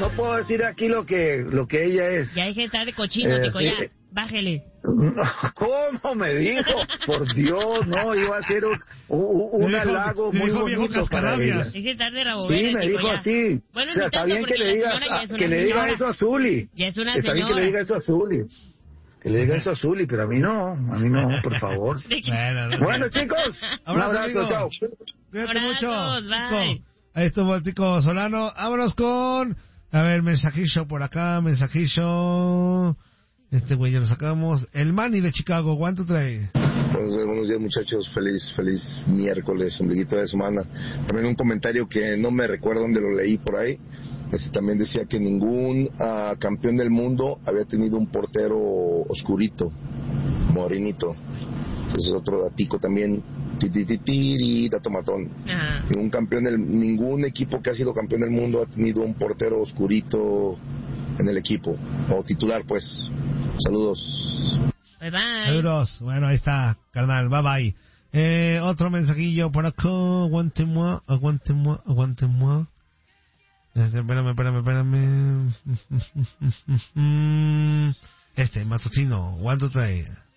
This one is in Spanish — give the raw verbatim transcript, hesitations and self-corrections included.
no puedo decir aquí lo que lo que ella es. Ya deje de estar de cochino, Eh, Tico, sí. ya. Bájele. ¿Cómo me dijo? Por Dios, no, iba a hacer un, un, un Le dijo- halago le muy dijo viejo bonito para ella. cascarrabias. Deje de estar de rabo Sí, verde, me Tico, dijo ya. así. Bueno, O sea, ni está tanto, bien que porque le la digas, señora ya es una que le digas señora. eso a Zuli. Ya es una Está bien que señora. le diga eso a Zuli. Que le diga eso a Zuli, pero a mí no, a mí no, por favor. De que- Bueno, no sé. Bueno, chicos, un Abrazo, abrazo, amigo. chao. Cuídate mucho. Abrazos, bye. Tico. Ahí estuvo el Tico Solano. Vámonos con... A ver, mensajillo por acá, mensajillo... Este güey ya lo sacamos. El Manny de Chicago, ¿cuánto trae? Buenos días, buenos días, muchachos, feliz feliz miércoles, ombliguito de semana. También un comentario que no me recuerdo dónde lo leí por ahí. Este también decía que ningún uh, campeón del mundo había tenido un portero oscurito, morenito. Ese es otro datico también. Titiritiri, dato matón. Ajá. Ningún campeón del, ningún equipo que ha sido campeón del mundo ha tenido un portero oscurito en el equipo, o titular, pues. Saludos. Bye bye. Euros. Bueno, ahí está, carnal, bye bye. Eh, otro mensajillo por acá. Aguante-moi, aguante-moi, aguante-moi. Este, espérame, espérame, espérame. Este, matutino, ¿cuánto trae?